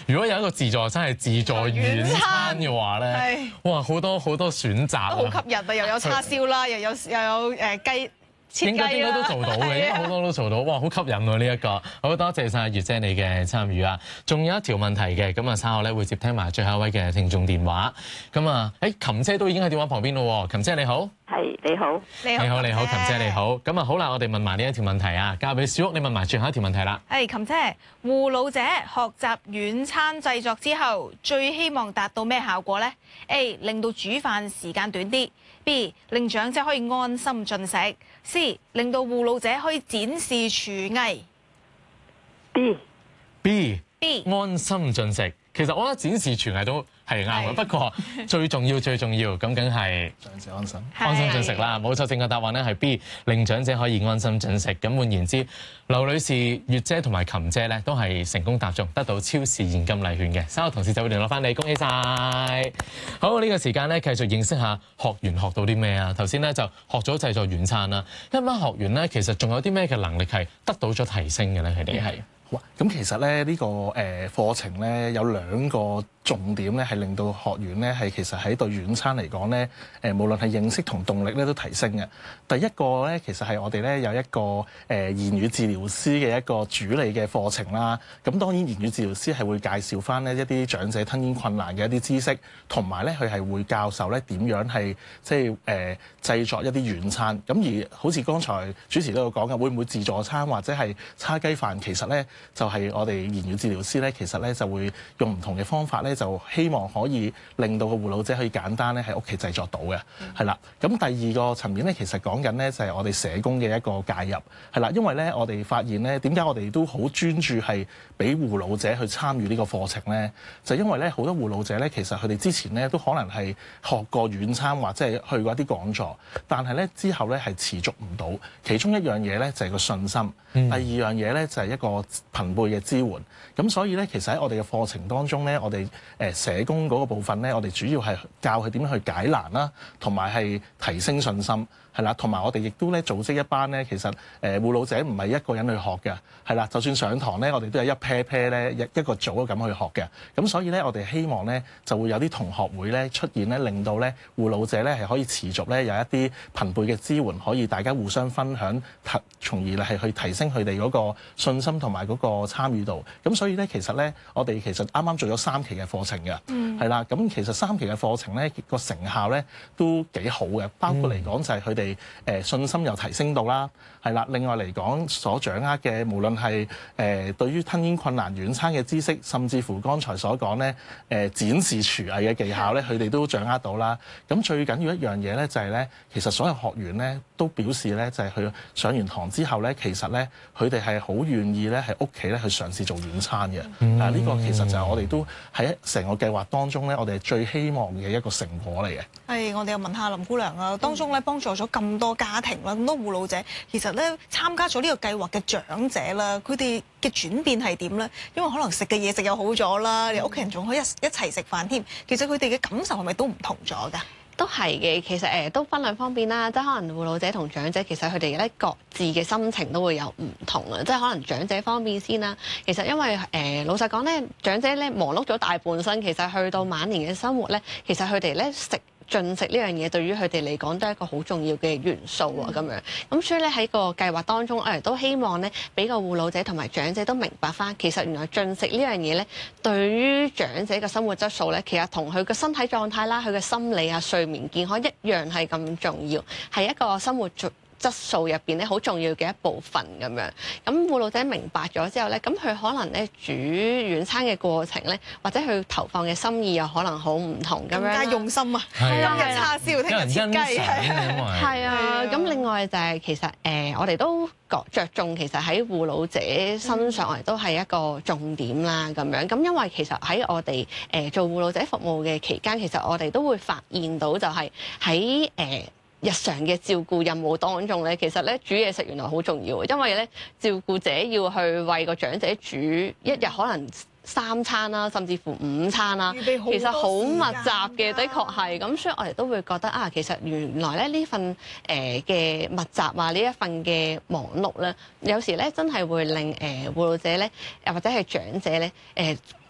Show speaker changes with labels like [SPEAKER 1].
[SPEAKER 1] 如果有一個自助餐係自助軟餐嘅話咧，哇，好多選擇，
[SPEAKER 2] 都好吸引啊！又有叉燒啦，又有雞。
[SPEAKER 1] 應該都做到嘅，應該好多都做到，哇！好吸引喎呢一個，好多謝晒月姐你嘅參與啊！仲有一條問題嘅，咁啊稍後咧會接聽埋最後一位嘅聽眾電話。咁啊，琴姐都已經喺電話旁邊咯喎，琴姐你好，
[SPEAKER 3] 係你好，
[SPEAKER 1] 你好，琴姐你好。咁啊好啦，我哋問埋呢一條問題啊，交俾小屋，你問埋最後一條問題啦。
[SPEAKER 2] 琴姐，護老者學習軟餐製作之後，最希望達到咩效果呢？ A 令到煮飯時間短啲。B 令長者可以安心進食。C 令到護老者可以展示廚藝。
[SPEAKER 1] B 安心進食。其實我覺得展示廚藝都係啱嘅，不過最重要咁梗係
[SPEAKER 4] 長者安心
[SPEAKER 1] 進食啦。冇錯，正確答案咧係 B 令長者可以安心進食。咁換言之，劉女士、月姐同埋琴姐咧都係成功答中，得到超市現金禮券嘅。稍後同事就會聯絡翻你，恭喜晒！好，呢個時間咧繼續認識下學員學到啲咩啊？頭先咧就學咗製作軟餐啦，一班學員咧其實仲有啲咩嘅能力係得到咗提升嘅咧？佢哋係。
[SPEAKER 4] 咁其實咧呢個課程咧有2個重點咧，係令到學員咧係其實喺對軟餐嚟講咧，無論係認識同動力咧都提升嘅。第一個咧，其實係我哋咧有一個言語治療師嘅一個主理嘅課程啦。咁當然言語治療師係會介紹翻呢一啲長者吞嚥困難嘅一啲知識，同埋咧佢係會教授咧點樣係即係製作一啲軟餐。咁而好似剛才主持都有講嘅，會唔會自助餐或者係叉雞飯？其實咧就係我哋言語治療師咧，其實咧就會用唔同嘅方法咧，就希望可以令到個護老者可以簡單咧喺屋企製作到嘅，係啦。咁第二個層面咧，其實講緊咧就係我哋社工嘅一個介入，係啦。因為咧我哋發現咧，點解我哋都好專注係俾護老者去參與呢個課程咧？就因為咧好多護老者咧，其實佢哋之前咧都可能係學過軟餐或者係去過一啲講座，但係咧之後咧係持續唔到。其中一樣嘢咧就係個信心，第二樣嘢咧就係一個朋輩嘅支援。咁所以咧，其實喺我哋嘅課程當中咧，我哋社工嗰個部分咧，我哋主要係教佢點樣去解難啦，同埋係提升信心。係啦，同埋我哋亦都咧組織一班咧，其實護老者唔係一個人去學嘅，係啦，就算上堂咧，我哋都係一 pair 咧一個組咁去學嘅。咁所以咧，我哋希望咧就會有啲同學會咧出現咧，令到咧護老者咧係可以持續咧有一啲朋輩嘅支援，可以大家互相分享，從而咧係去提升佢哋嗰個信心同埋嗰個參與度。咁所以咧，其實咧我哋其實啱啱做咗3期嘅課程嘅，係啦。咁其實3期嘅課程咧個成效咧都幾好嘅，包括嚟講就係佢哋信心又提升到啦，係啦。另外嚟講，所掌握嘅無論係對於吞嚥困難軟餐嘅知識，甚至乎剛才所講咧展示廚藝嘅技巧咧，佢哋都掌握到啦。咁最緊要一樣嘢咧，就係咧，其實所有學員咧都表示咧，就係佢上完堂之後咧，其實咧佢哋係好願意咧喺屋企咧去嘗試做軟餐嘅。呢個其實就係我哋都喺成個計劃當中咧，我哋係最希望嘅一個成果嚟嘅。
[SPEAKER 2] 係，我哋又問下林姑娘啊，當中咧幫助咗咁多家庭啦，咁多護老者，其實咧參加咗呢個計劃嘅長者啦，佢哋嘅轉變係點咧？因為可能食嘅嘢食又好咗啦，你屋企人仲可以一齊食飯添。其實佢哋嘅感受係咪都唔同咗㗎？
[SPEAKER 5] 都係嘅，其實都分兩方面啦，即係可能護老者同長者，其實佢哋咧各自嘅心情都會有唔同啊。即係可能長者方面先啦，其實因為老實講咧，長者咧忙碌咗大半生，其實去到晚年嘅生活咧，其實佢哋咧進食呢樣嘢對於佢哋嚟講都係一個好重要嘅元素啊，咁樣咁所以咧喺個計劃當中，我哋都希望咧俾個護老者同埋長者都明白翻，其實原來進食呢樣嘢咧，對於長者嘅生活質素咧，其實同佢嘅身體狀態啦、佢嘅心理啊、睡眠健康一樣係咁重要，係一個生活質素入邊咧好重要嘅一部分咁樣。咁護老者明白咗之後咧，咁佢可能咧煮軟餐嘅過程咧，或者佢投放嘅心意又可能好唔同咁樣。更加用心啊！今日叉燒，聽日切雞， 係啊。咁另外就係其實我哋都着重其實喺護老者身上，我哋都係一個重點啦咁樣。咁因為其實喺我哋做護老者服務嘅期間，其實我哋都會發現到就係喺日常嘅照顧任務當中咧，其實咧煮嘢食原來好重要，因為咧照顧者要去為個長者煮一日可能3餐啦，甚至乎5餐啦，其實好密集嘅，的確係咁，所以我哋都會覺得啊，其實原來咧呢份嘅密集啊，呢一份嘅忙碌咧，有時咧真係會令護老者咧，或者係長者咧